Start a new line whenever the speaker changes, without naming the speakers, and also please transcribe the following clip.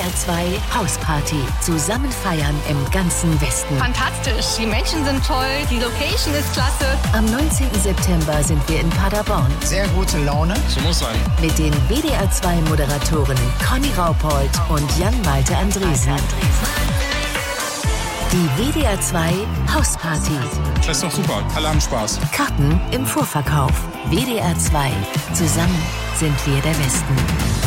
WDR 2 Hausparty. Zusammen feiern im ganzen Westen.
Fantastisch. Die Menschen sind toll. Die Location ist klasse.
Am 19. September sind wir in Paderborn.
Sehr gute Laune.
So muss sein.
Mit den WDR 2 Moderatoren Conny Raupold und Jan-Malte Andresen. Die WDR 2 Hausparty.
Das ist doch super. Alle haben Spaß.
Karten im Vorverkauf. WDR 2. Zusammen sind wir der Westen.